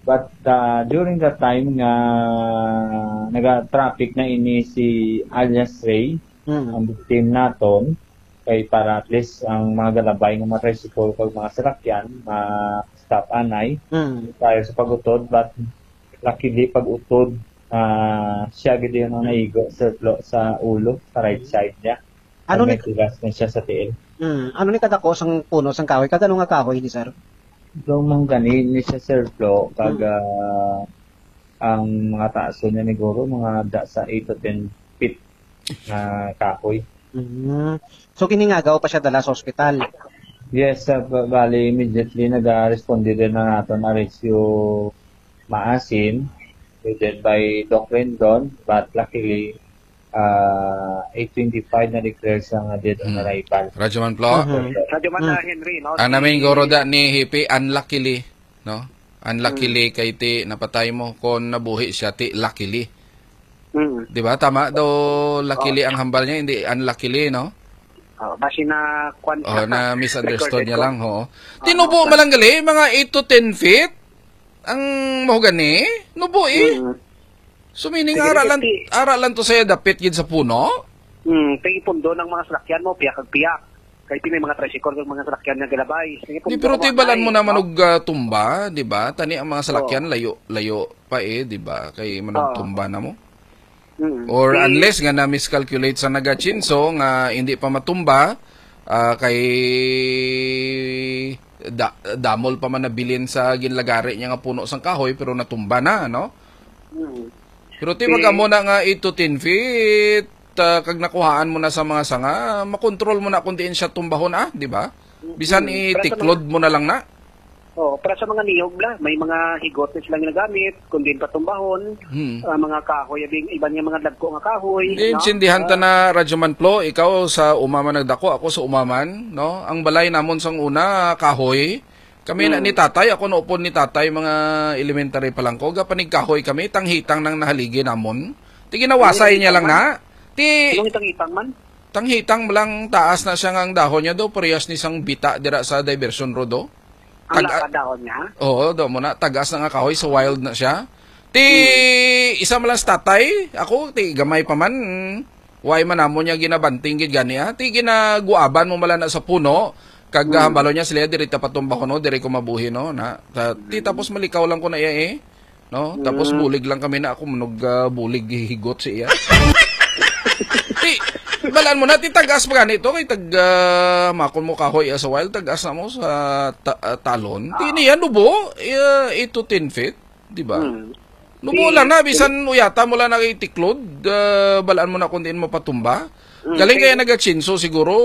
But during that time nga naga-traffic na ini si alias Ray, ang team naton, kay para at least ang mga galabay ng mga tricycle kag mga sasakyan ma-stop anay tayo sa pag-utod. But luckily pag-utod siya gid yung naigo sa ulo, sa right side niya. Ano ni tigas na siya sa tiil. Ano ni kadako sang puno sang kahoy? Kadano nga kahoy ni sir? Lumang ganin ni siya sir Flo, kag ang mga taaso niya siguro mga da sa 8 to 10 feet na kahoy. So kiningagaw pa siya dala sa ospital? Yes, bali immediately nag-responde din na nato na rescue maasin headed by Doc Rendon, but luckily 8:25 na declare siya nga dead on arrival. Rajaman Plo? Rajaman na Henry, no? Ang namin goroda ni Hippie, unluckily, no? Unluckily kay ti napatay mo kung nabuhi siya ti luckily. Di ba? Tama daw luckily ang hambal niya, hindi unluckily, no? Basi na na misunderstood niya lang, ho. Tinubo malanggali, mga 8 to 10 feet ang mahugani, nubo So meaning aralan to saya dapit gid sa puno? Kay pundo ng mga sasakyan mo piyak kag piyak. Kay tinay mga tricycle ng mga sasakyan nga galabay. Di pero tibalan mo naman og tumba, di ba? Tani ang mga sasakyan layo pa di ba? Kay manog tumba na mo. Or unless nga na miscalculate sa naga-chinso nga hindi pa matumba, kay damol pa man nabilin sa ginlagari niya nga puno sang kahoy pero natumba na, no? Pero ti mo na nga 8 to 10 feet, kag nakuhaan mo na sa mga sanga, makontrol mo na kung diin siya tumbahon, di ba? Bisan itiklod mo na lang na. Para sa mga niyog la, may mga higot na silang ginagamit, kundi patumbahon, mga kahoy, iba niya mga dagko nga kahoy. Insindihan ta na Rajaman Plo, ikaw sa umaman nagdako, ako sa umaman, no? Ang balay namon sang una kahoy. Kami na ni tatay, ako naupon ni tatay, mga elementary pa lang ko, gapanig kahoy kami, tanghitang nang nahaligi namon. Ti ginawasay niya lang na. Anong tanghitang man? Tanghitang lang taas na siya ang dahon niya do, parehas ni sang bita dira sa diversion road do. Ang dahon niya? Oo, do mo na, tagas na nga kahoy, sa wild na siya. Ti isa man lang sa tatay, ako, ti gamay pa man, why man namon niya ginabanting gid gani ti ginaguaban mo mala na sa puno, kag hambalo niya sila diri tapatumba ko no, diri ko mabuhi no na. Ti tapos malikaw lang ko na iya no. Tapos bulig lang kami na ako munog bulig higot si iya. Ti balaan mo na ti tagas pa ganito kay makon mo kahoy sa wild tagas na mo sa talon. Ti niya nubo 8 to 10 feet, di ba? Nubo lang na bisan uyata mo lang nakitiklod, balaan mo na kung diin mo patumba. Galing kaya nagachinso siguro.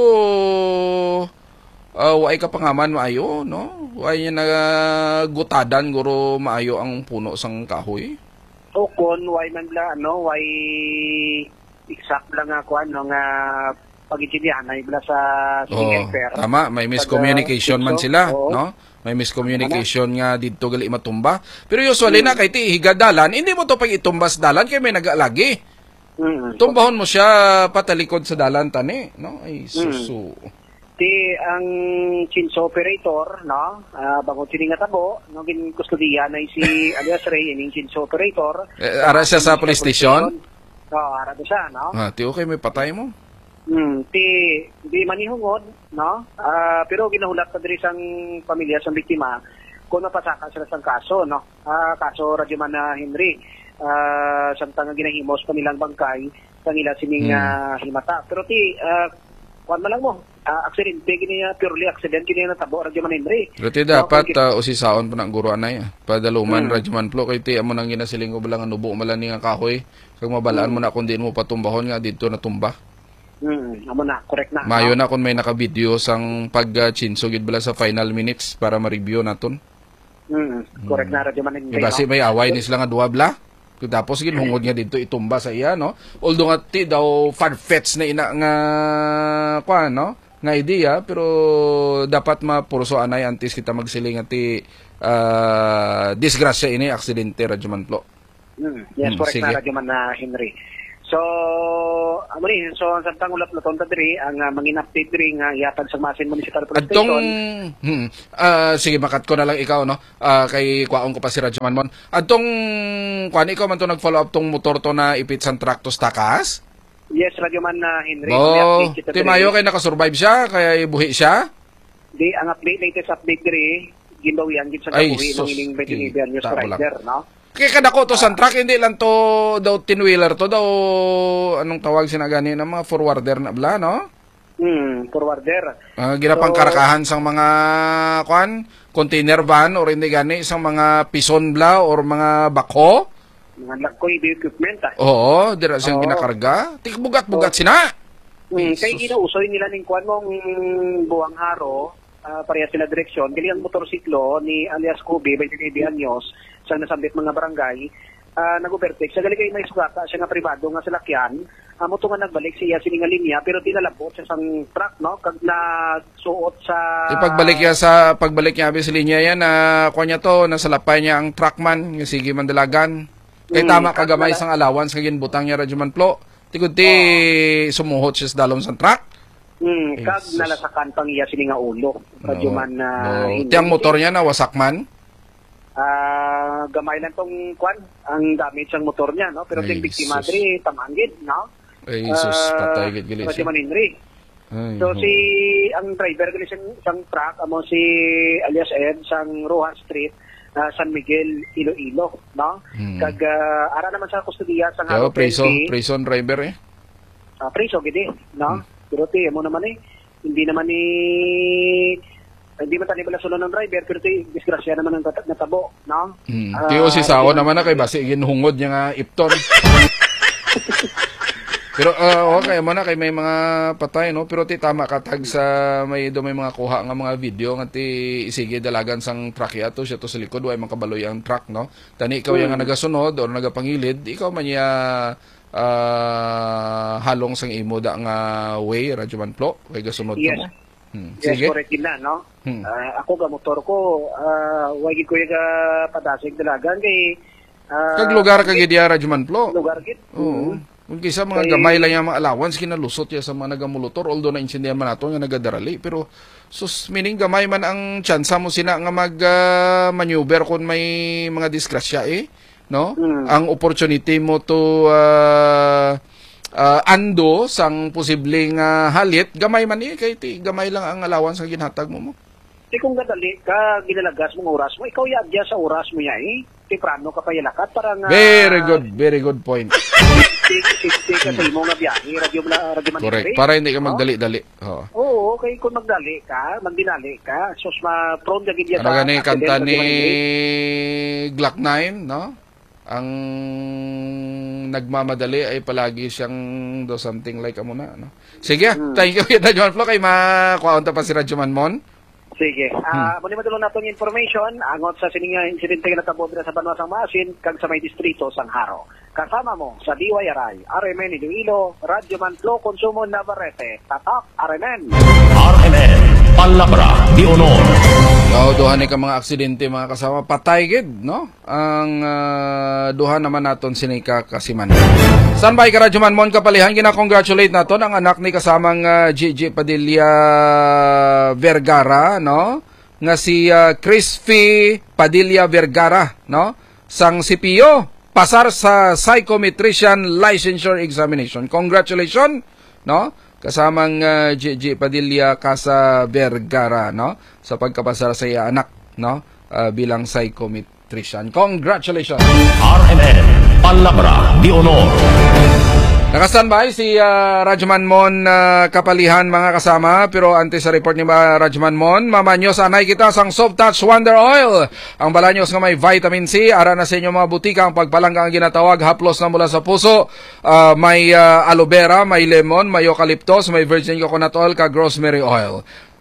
Way ka pangaman maayo, no? Way niya nagutadan guro maayo ang puno sang kahoy. Kon way man bla way exact lang ako nga pag-intindihan na ibla sa fair. Tama, may miscommunication man sila, no? May miscommunication nga dito gali matumba. Pero usually na kay ti higadalan, hindi mo to pag itumbas dalan kay may nagalagi. Tumbahon mo siya patalikod sa dalan tani, no? Ay susu. Ang chinso operator, no? Bago siningatabo, no, ginkustudiya na si alias Ray, yung chinso operator. Ara siya sa police station? Ara do siya, no? Ti okay, may patay mo? Di manihungod, no? Pero ginahulat pa diri sang pamilya sang biktima kung napasaka sila sang kaso, no? Kaso Rajaman na Henry. Samtang ginahimos pa nilang bangkay sa nila sining himata. Pero kuan man lang mo, aksidente giniya, purely accident giniya natabo Rajaman Henry. Pero ti dapat usisaon pa na guro anay. Padaluman Rajaman Plo kay ti amo nang ginasiling ko balang nubo malan ni nga kahoy. Kag mabalaan mo na kung diin mo patumbahon nga dito na tumba. Amo na, correct na. Mayo na kung may naka-video sang pag-chinso gid bala sa final minutes para ma-review naton. Correct na Rajaman Henry. Diba si may away ni sila nga duwa bla? Tapos ginhungod niya dito itumba sa iya, no? Although nga ti daw far-fetched na ina nga kuan, no? Nga idea, pero dapat mapurso anay antes kita magsiling ati disgrasya ini aksidente Rajaman Plo. Yes, correct na Rajaman na Henry. So, so ang samtang ulap na tonta diri, ang mangin update diri nga ihatag sa Masin Municipal Police Station. Sige, makat ko na lang ikaw, no? Kay kwaong ko pa si Radyo Manmon. Adtong, kuan ikaw man to nag-follow up tong motor to na ipit sa truck to takas? Yes, Radyo Man Henry. Timayo kay nakasurvive siya, kaya ibuhi siya? Di, ang latest update diri, gindawian gid sa kabuhi ng ining 29 news rider, no? Kaya kada ko to sa truck, hindi lang to daw tinwheeler to daw, anong tawag sinagani ng mga forwarder na bla, no? Forwarder. Ginapang karakahan sang mga container van or hindi gani sang mga pison bla or mga bako. Mga lakoy equipment. Oo, dira siyang ginakarga. Tikbugat-bugat sina. Kay inausoy nila ning kuan mong buwang haro, pareha sila direksyon. Gali ang motorsiklo ni alias Kobe, 29 anyos, sa nasambit mga barangay, nag-overtake. Sa gali kay may sugata siya nga privado nga salakyan, mo nga nagbalik siya sininga linya, pero tinalabot sa isang truck, no? Kag nagsuot sa... Pagbalik niya sa linya yan, kuha to, nasalapay niya ang truckman, nga sige mandalagan. Kay tama kagamay sang allowance, kagin butang niya Radyo Manplo. Tigod sumuhot siya sa dalom sa truck. Kag nalasakan pang iya sininga ulo. Radyo Man Tiyang motor niya na wasak man? Gamay lang tong kwan, ang damage ang motor niya, no? Pero ting biktima diri tamangid, no? Ay, Jesus, patay gid gali siya. So si ang driver gali sang truck amo si alias Ed sang Rojas Street, San Miguel, Iloilo, no? Kag ara naman sa kustudiya sang Haro prison driver Preso gid, no? Pero mo naman hindi naman hindi man tani bala sunod ng driver, pero disgrasya naman ang natabo, no? Tiyo si Sao naman na kay basi ginhungod niya nga ipton. Pero okay mo na kay may mga patay, no? Pero tama katag sa may mga kuha nga mga video nga isige dalagan sang truck yato siya to sa likod way makabaloy ang truck, no? Tani ikaw yang nga nagasunod o nagapangilid, ikaw man niya halong sang imo da nga way Radyo Manplo kay gasunod yes. mo. Yes, correct na, no? Ako ga motor ko, wagi ko yung padasig dalagan kay... Kag lugar kag idya Radyo Manplo. Lugar gid. Oo. Kung kisa mga gamay lang yung mga allowance, kinalusot ya sa mga nagamulutor, although na-insindihan man nato nga nagadarali. Pero, meaning gamay man ang tsansa mo sina nga mag-maneuver kung may mga disgrasya no? Ang opportunity mo to... ando sang posibleng halit, gamay man kay gamay lang ang allowance nga ginhatag mo. Kung gadali ka, ginalagas mong oras mo, ikaw yadya sa oras mo niya Tiprano ka pa yalakat para nga... Very good point. Ka sa imo nga biyahe, radyo man. Correct, para hindi ka magdali-dali. Oo, kay kung magdali ka, magdinali ka, sos ma-prone ka gidya sa... Ano kanta ni Glock 9, no? Ang nagmamadali ay palagi siyang do something like amuna, no? Sige, thank you Radyo Manplo kay makuha pa si Radyo Manmon. Sige. Muli madulong nato ng information angot sa sininga insidente nga natabo sa Banwasang Masin kag sa may distrito sang Haro. Kasama mo sa DYRI, RMN Iloilo, Radyo Manplo, Consumo Navarrete, Tatak, RMN. RMN, Palabra, di Honor. Duha ni ka mga aksidente mga kasama, patay gid, no? Ang duha naman naton sinika kasiman. Standby ka Radyo Manmon kapalihan, gina-congratulate naton ang anak ni kasamang Gigi Padilla Vergara, no? Nga si Crispy Padilla Vergara, no? Sang CPO pasar sa psychometrician licensure examination. Congratulations, no? Kasamang Gigi Padilla Casa Vergara, no? Sa pagkapasar sa iya anak, no? Bilang psychometrician. Congratulations. RMN, Palabra, di Honor. Naka-standby si Radyo Manmon kapalihan mga kasama, pero antes sa report ni Radyo Manmon, mamanyos anay kita sang Soft Touch Wonder Oil. Ang balanyos nga may vitamin C, ara na sa inyo mga butika ang pagpalangga ang ginatawag, haplos na mula sa puso. May aloe vera, may lemon, may eucalyptus, may virgin coconut oil, kag rosemary oil.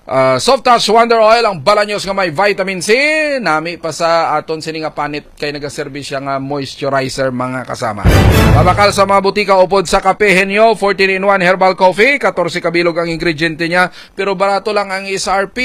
Soft Touch Wonder Oil, ang balanyos nga may vitamin C. Nami pa sa aton sini nga panit kay nagaservice nga moisturizer mga kasama. Mabakal sa mga butika upod sa Kape Henyo, 14-in-1 herbal coffee, 14 kabilog ang ingrediente niya, pero barato lang ang SRP,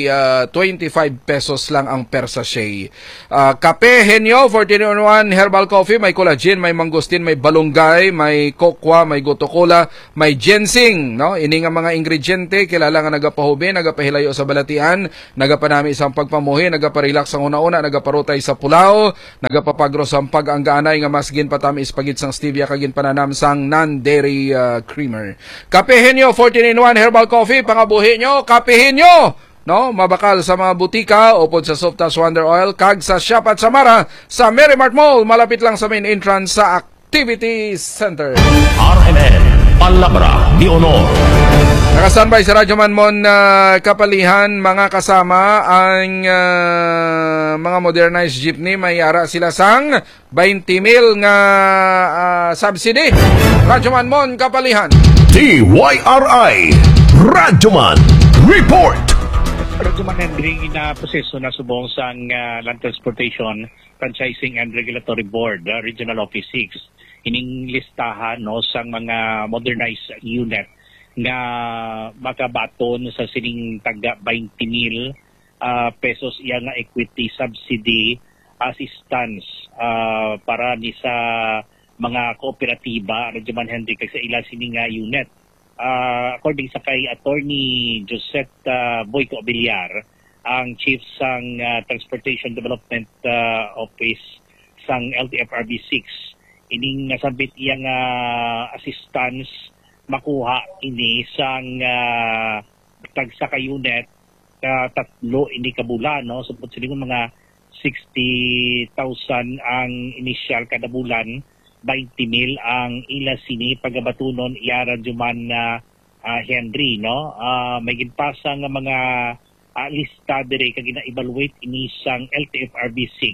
25 pesos lang ang per sachet. Kape Henyo, 14-in-1 herbal coffee, may collagen, may mangosteen, may balunggay, may kokwa, may gotokola, may ginseng, no? Ini nga mga ingrediente kilala nga nagapahubi, nagapahilayo sa balatian, nagapanami isang pagpamuhi, nagaparelax ang una-una, nagaparutay sa pulaw, nagapapagro sa pag-anggaanay nga masgin patami ispagit sang stevia kagin pananam sang non-dairy creamer. Kape Henyo 14-in-1 herbal coffee, pangabuhi nyo, Kape Henyo! No, mabakal sa mga butika upod sa Soft Touch Wonder Oil kag sa Shop at Samara sa Merrimart Mall, malapit lang sa main entrance sa Activity Center. RMN Palabra de Honor. Nakastanbay sa Radyo Manmon kapalihan mga kasama ang mga modernized jeepney, may ara sila sang 20,000 nga subsidy. Radyo Manmon kapalihan. TYRI Radyoman Report. Radyoman Henry na proseso na subong sa Land Transportation Franchising and Regulatory Board, Regional Office 6. Ining listahan no sang mga modernized unit nga makabaton sa sining taga 20,000 pesos iya nga equity subsidy assistance para ni sa mga kooperatiba Radyoman Henry kay sa ila sining unit. According sa kay Attorney Josette Boyco Villar, ang chief sang Transportation Development Office sang LTFRB 6, ining nasabit iyang assistance makuha ini sang tagsa ka unit tatlo ini kabulan no so sila mga 60,000 ang initial kada bulan, 20,000 ang ila sini pagabatunon iya Radyoman Henry no may ginpasa nga mga lista dire kag gina-evaluate ini sang LTFRB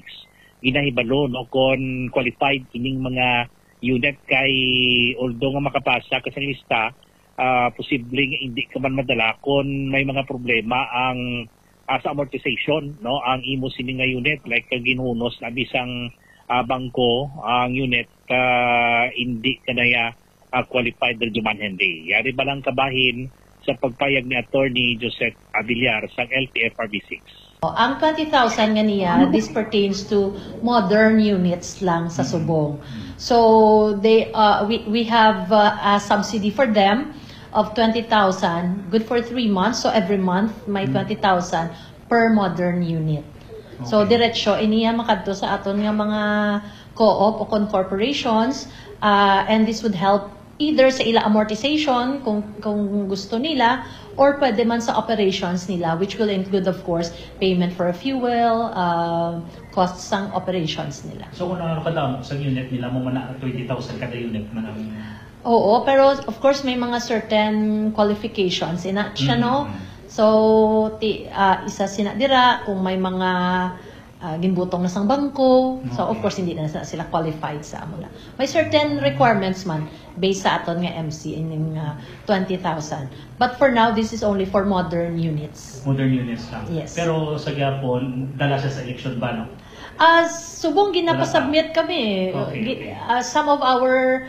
6 ginahibalo no kon qualified ining mga unit kay although nga makapasa kasi lista posibleng hindi ka man madala kung may mga problema ang sa amortization no ang imo sini nga unit like ginhunos na bisang bangko ang unit hindi kanaya qualified Radyoman Henry. Yari ba lang kabahin sa pagpayag ni Attorney Josette Villar sa LTFRB 6? Ang 20,000 nga niya, this pertains to modern units lang sa Subong. So we have a subsidy for them of 20,000, good for 3 months. So every month may 20,000 per modern unit. Okay. So diretso iniya makadto sa aton nga mga co-op o corporations and this would help either sa ila amortization kung gusto nila or pwede man sa operations nila, which will include of course payment for fuel, costs sang operations nila. So kung ano kada sa unit nila mo man 20,000 kada unit man ang Oo, pero of course may mga certain qualifications ina siya no. So isa sina dira kung may mga ginbutong na sang bangko. So of course hindi na sila qualified sa amo na. May certain requirements man based sa aton nga MC in 20,000. But for now this is only for modern units. Modern units lang. Yes. Pero sa gyapon dala siya sa election ba no? Subong ginapasubmit kami. Okay. Some of our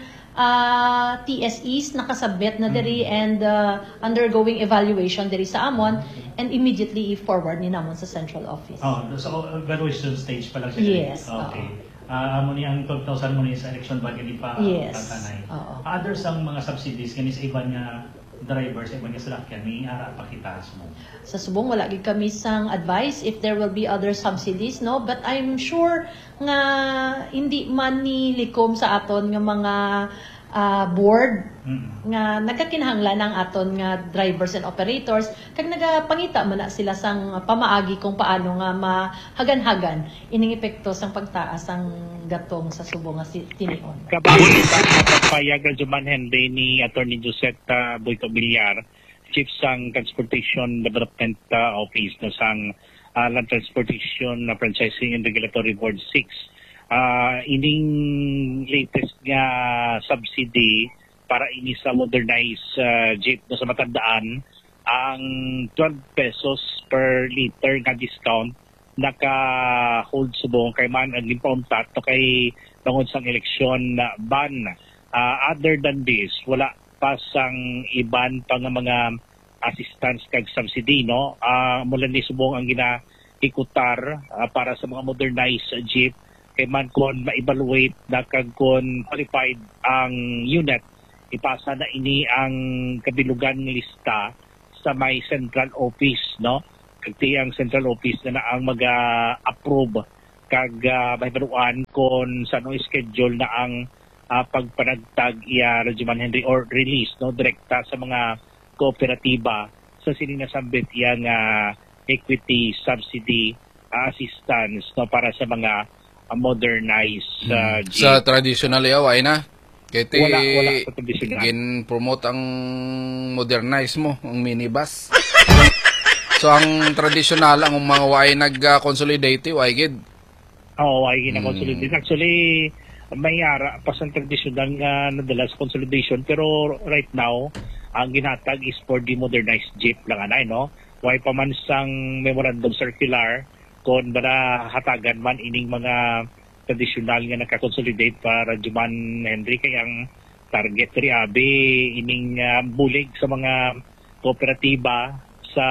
TSEs nakasubmit na diri and undergoing evaluation diri sa amon and immediately forward ni namon sa central office. So evaluation stage pa lang siya. Yes. Okay. Amo ni ang 12,000 mo ni sa election bag ni pa tatanay. Others ang mga subsidies kani sa iba niya drivers sa ibang sasakyan ni ara pakitas mo. Sa Subong wala gid kami sang advice if there will be other subsidies no, but I'm sure nga hindi man ni likom sa aton nga mga board nga nagkakinahanglan ang aton nga drivers and operators kag nagapangita man na sila sang pamaagi kung paano nga mahagan-hagan ining epekto sang pagtaas ang gatong sa Subong nga tinion. Kabahin sa pagpayag Radyoman Henry ni Attorney Josette Boyco Villar, Chief sang Transportation Development Office no sang Land Transportation Franchising and Regulatory Board 6. Ining latest nga subsidy para ini sa modernized jeep no sa matandaan ang 12 pesos per liter nga discount naka-hold subong kay man ang limpauntat to kay tungod sang eleksyon na ban. Other than this, wala pa sang iban pa nga mga assistance kag subsidy, no? Mula ni subong ang ginaikutar para sa mga modernized jeep kay man kon ma-evaluate na kag kon qualified ang unit, ipasa na ini ang kabilugan ng lista sa may central office, no? Kagti ang central office na ang mag-approve kag mahibaluan kon sa no schedule na ang pagpanagtag iya Rajuman Henry or release, no, direkta sa mga kooperatiba sa sininasambit yang equity subsidy assistance, no, para sa mga modernized jeep. Sa traditional yaw ay na kaya wala sa traditional. Gin-promote ang modernize mo, ang minibus. So, ang traditional, ang mga way nag-consolidate, way gid. Oo, way gina-consolidate. Actually, may ara pa sa traditional nga nadalas consolidation. Pero right now, ang ginatag is for the modernized jeep lang anay, no? Way pa man sang memorandum circular kung bala hatagan man ining mga traditional nga nakakonsolidate para Rajuman Henry kayang target riabi ining bulig sa mga kooperatiba sa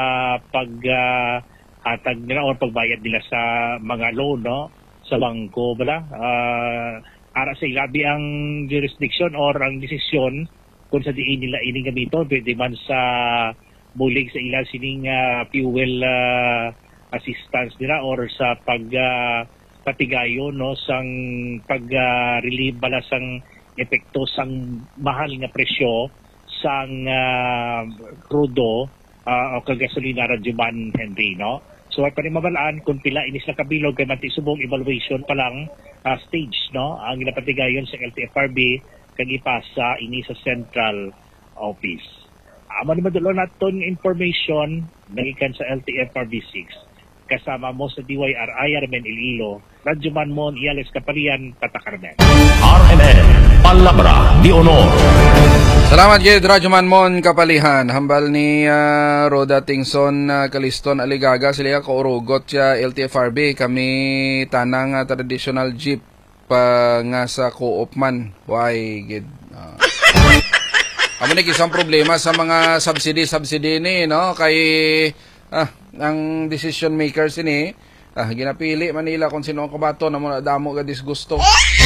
paghatag nila o pagbayad nila sa mga loan, no, sa bangko bala. Ara sa ilabi ang jurisdiction or ang desisyon kung sa diin nila ining gamito, pwede man sa bulig sa ilang sining fuel assistance nila or sa patigayo, no, sang pag-relieve bala sang epekto sang mahal nga presyo sang crudo o kagasolina Rajuman Henry, no. So ay panimabalaan kung pila inis na kabilog kay manti subong evaluation pa lang stage, no, ang ginapatigayon sa LTFRB kag ipasa ini sa central office. Amo ni madulon naton information nagikan sa LTFRB 6 kasama mo sa DYRI Armen Iloilo, Rajuman Mon Iales Kaparian, Patacarmen. RMN Palabra de Honor. Salamat kay Rajuman Mon Kapalihan. Hambal ni Roda Tingson Kaliston Aligaga sila ko urugot siya LTFRB kami tanang traditional jeep pa nga sa co-op man. Why gid. Amo ni isang problema sa mga subsidy ni, no, kay ang decision makers ini ginapili Manila kung sino ang kabato na muna damo ga disgusto.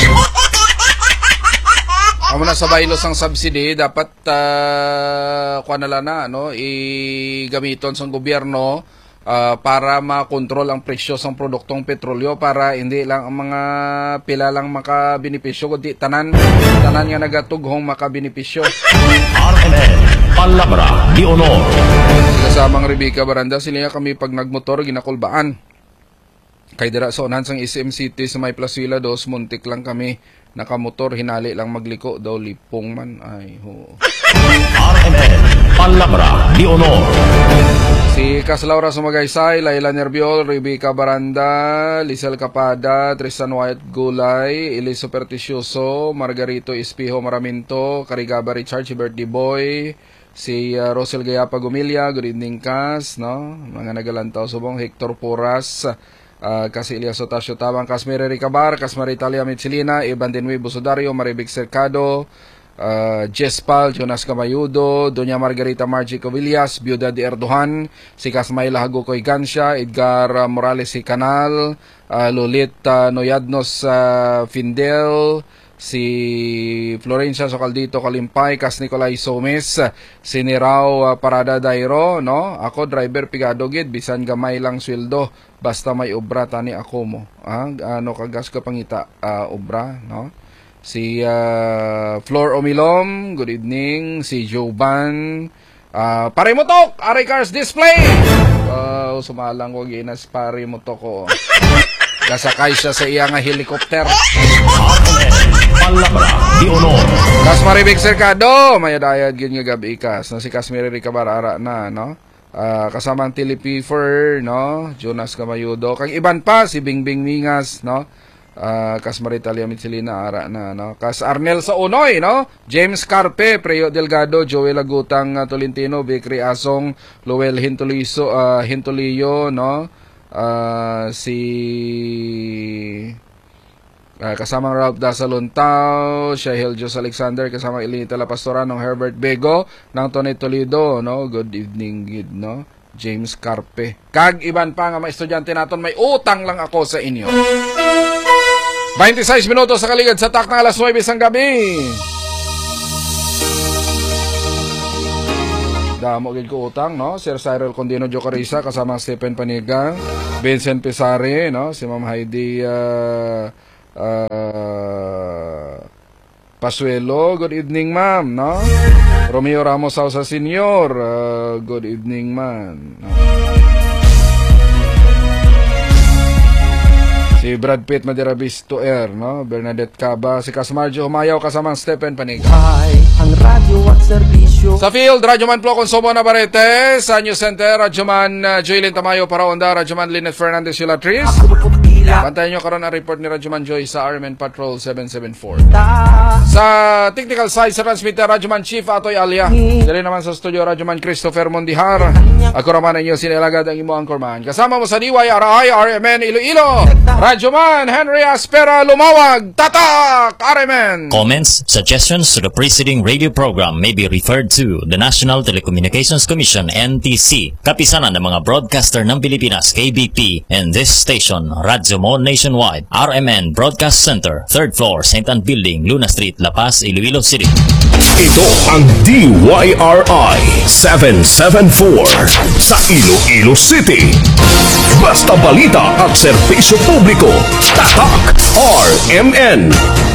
Amo na sa baylos ang subsidy dapat kuan na no igamiton sa gobyerno para makontrol ang presyo sa produktong petrolyo para hindi lang ang mga pila lang makabenepisyo kundi tanan nga nagatughong makabenepisyo. RMN Palabra de Honor. Kasamang Rebecca Baranda sila kami pag nagmotor ginakulbaan. Kay dira sa unahan sang SM City sa may Plazuela 2 muntik lang kami nakamotor hinali lang magliko daw lipong man ay ho. RMN Palabra de Honor. Si Caslaura Sumagaysay, Laila Nerviol, Rebecca Baranda, Lisel Capada, Tristan Wyatt Gulay, Eli Superticioso, Margarito Espijo Maraminto, Carigaba Richard, si Birthday Boy, si Rosel Gayapa Gumilia, good evening Cas, no? Mga nagalantaw subong, Hector Porras, kasi Elias Otasio Tabang, Casmere Ricabar, Casmar Italia Mitsilina, Iban Denwe Busodario, Maribig Cercado, Jespal, Jonas Camayudo, Doña Margarita Margie Covillas, Biuda de Erdogan, si Casmayla Hagukoy Gansha, Edgar Morales si Canal, Lolit Noyadnos Findel, si Florencia Socaldito Kalimpay, Cas Nicolay Somes, si Nirao Parada Dairo, no? Ako driver pigado gid bisan gamay lang sweldo basta may obra tani ako mo. Ano kagas ka pangita obra, no? Si Flor Omilom, good evening. Si Joban, Pare Motok, Ari Cars Display. Sumalang ko ginas Pare Motok ko. Gasakay siya sa iya nga helicopter. Palabra de Honor. Kas Maribig Cercado, mayadayad gin nga gabi ikas. No? Si Casmere Ricabarara na, no? Kasama ang Tilipifer, no? Jonas Camayudo. Kang iban pa, si Bingbing Mingas, no? Kas Maritalia Mitsilina ara na, no? Kas Arnel sa Unoy, no? James Carpe, Preo Delgado, Joel Agutang Tolentino, Vicry Asong, Lowell Hintulio, no? Si kasamang Ralph Dasaluntao, Shahil Jos Alexander, kasamang Elinita La Pastorano, Herbert Bego, ng Tony Toledo, no? Good evening, good, no? James Carpe. Kag iban pa nga mga estudyante naton, may utang lang ako sa inyo. 26 minutos sa kaligid sa tak ng alas 9 sang gabi. Damo gid ko utang, no? Sir Cyril Condino Jocarisa, kasama Stephen Paniga, Vincent Pesare, no? Si Ma'am Heidi Pasuelo, good evening ma'am, no? Romeo Ramos Sausa Senior, good evening man, no? Si Brad Pitt Madirabisto Air, no? Bernadette Caba, si Casmarjo Humayaw, kasamang Stephen Paniga. Ang radyo at serbisyo. Sa field, Radyoman Plo Consumo Navarrete. Sa News Center, Radyoman Joylin Tamayo Paraonda, Radyoman Linet Fernandez Yulatris. Bantayan nyo karon ang report ni Radyoman Joy sa RMN Patrol 774. Sa technical side sa transmitter, Radyoman Chief Atoy Alia. Dali naman sa studio, Radyoman Christopher Mondihar. Ako naman ang inyo sinilagad ang imo angkorman. Kasama mo sa DYRI, RMN Iloilo. Radyoman Henry Aspera Lumawag. Tatak! RMN! Comments, suggestions to the preceding radio program may be referred to the National Telecommunications Commission, NTC, kapisanan ng mga broadcaster ng Pilipinas, KBP, and this station, Radyo Mo Nationwide, RMN Broadcast Center, 3rd floor, St. Anne Building, Luna Street, La Paz, Iloilo City. Ito ang DYRI 774 sa Iloilo City. Basta balita at serbisyo publiko. Tatak RMN.